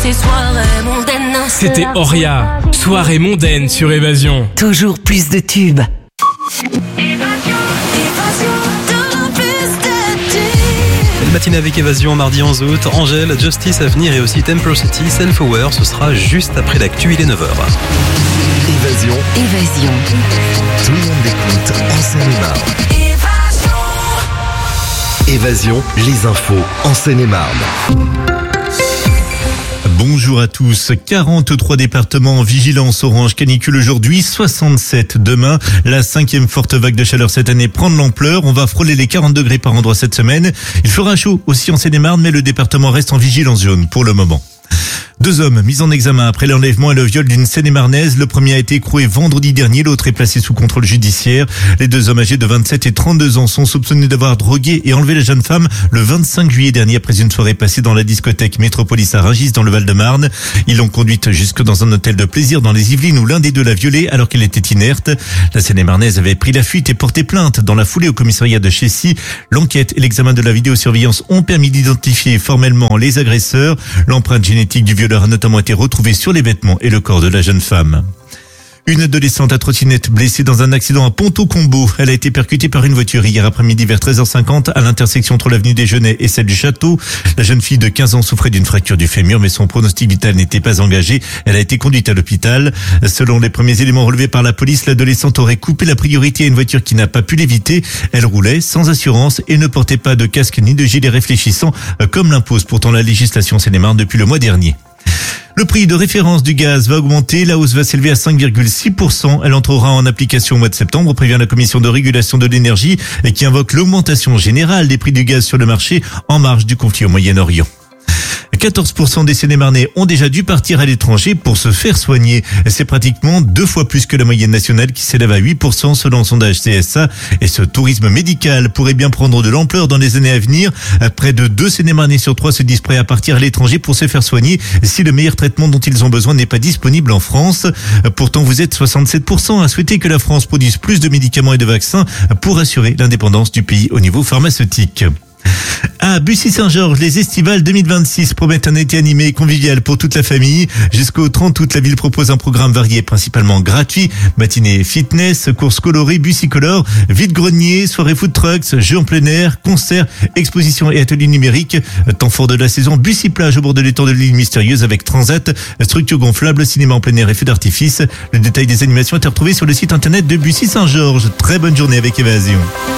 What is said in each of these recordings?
ces soirées mondaines. C'était Oria, soirée mondaine sur Évasion. Toujours plus de tubes. Le matin avec Évasion, mardi 11 août, Angèle, Justice à venir et aussi Temper City, Self-Aware, ce sera juste après l'actu, il est 9h. Évasion. Tout le monde écoute en Seine-et-Marne. Évasion, les infos en Seine-et-Marne. Bonjour à tous. 43 départements en vigilance orange canicule aujourd'hui, 67 demain. La 5e forte vague de chaleur cette année prend de l'ampleur. On va frôler les 40 degrés par endroit cette semaine. Il fera chaud aussi en Seine-et-Marne, mais le département reste en vigilance jaune pour le moment. 2 hommes mis en examen après l'enlèvement et le viol d'une Seine-et-Marnaise. Le premier a été écroué vendredi dernier, l'autre est placé sous contrôle judiciaire. Les 2 hommes âgés de 27 et 32 ans sont soupçonnés d'avoir drogué et enlevé la jeune femme le 25 juillet dernier après une soirée passée dans la discothèque Métropolis à Rungis dans le Val-de-Marne. Ils l'ont conduite jusque dans un hôtel de plaisir dans les Yvelines où l'un des deux l'a violée alors qu'elle était inerte. La Seine-et-Marnaise avait pris la fuite et porté plainte dans la foulée au commissariat de Chessy. L'enquête et l'examen de la vidéosurveillance ont permis d'identifier formellement les agresseurs. L'empreinte génétique du violeur a notamment été retrouvée sur les vêtements et le corps de la jeune femme. Une adolescente à trottinette blessée dans un accident à Ponto-Combo. Elle a été percutée par une voiture hier après-midi vers 13h50 à l'intersection entre l'avenue des Genêts et celle du Château. La jeune fille de 15 ans souffrait d'une fracture du fémur, mais son pronostic vital n'était pas engagé. Elle a été conduite à l'hôpital. Selon les premiers éléments relevés par la police, l'adolescente aurait coupé la priorité à une voiture qui n'a pas pu l'éviter. Elle roulait sans assurance et ne portait pas de casque ni de gilet réfléchissant, comme l'impose pourtant la législation Seine-et-Marne depuis le mois dernier. Le prix de référence du gaz va augmenter. La hausse va s'élever à 5,6%. Elle entrera en application au mois de septembre, prévient la Commission de régulation de l'énergie, qui invoque l'augmentation générale des prix du gaz sur le marché en marge du conflit au Moyen-Orient. 14% des Seine-et-Marnais ont déjà dû partir à l'étranger pour se faire soigner. C'est pratiquement 2 fois plus que la moyenne nationale qui s'élève à 8% selon le sondage CSA. Et ce tourisme médical pourrait bien prendre de l'ampleur dans les années à venir. Près de 2 Seine-et-Marnais sur 3 se disent prêts à partir à l'étranger pour se faire soigner si le meilleur traitement dont ils ont besoin n'est pas disponible en France. Pourtant, vous êtes 67% à souhaiter que la France produise plus de médicaments et de vaccins pour assurer l'indépendance du pays au niveau pharmaceutique. À Bussy-Saint-Georges, les estivales 2026 promettent un été animé et convivial pour toute la famille. Jusqu'au 30 août, la ville propose un programme varié, principalement gratuit. Matinée fitness, courses colorées, Bussy-Color, vide-grenier, soirée food trucks, jeux en plein air, concerts, expositions et ateliers numériques. Temps fort de la saison, Bussy-Plage au bord de l'étang de l'île mystérieuse avec transat, structure gonflable, cinéma en plein air et feux d'artifice. Le détail des animations est retrouvé sur le site internet de Bussy-Saint-Georges. Très bonne journée avec Évasion.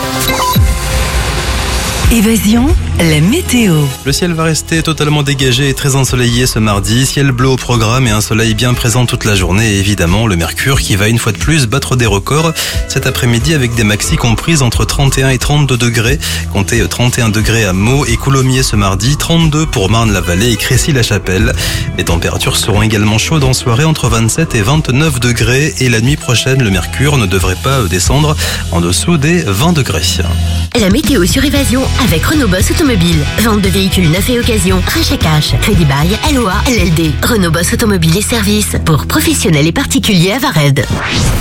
Évasion, la météo. Le ciel va rester totalement dégagé et très ensoleillé ce mardi. Ciel bleu au programme et un soleil bien présent toute la journée. Et évidemment, le mercure qui va une fois de plus battre des records cet après-midi avec des maxis comprises entre 31 et 32 degrés. Comptez 31 degrés à Meaux et Coulommiers ce mardi, 32 pour Marne-la-Vallée et Crécy-la-Chapelle. Les températures seront également chaudes en soirée entre 27 et 29 degrés. Et la nuit prochaine, le mercure ne devrait pas descendre en dessous des 20 degrés. La météo sur Évasion avec Renault Boss Automobile. Vente de véhicules neufs et occasion. Rachat cash. Crédit bail. LOA. LLD. Renault Boss Automobile et services pour professionnels et particuliers à Vared.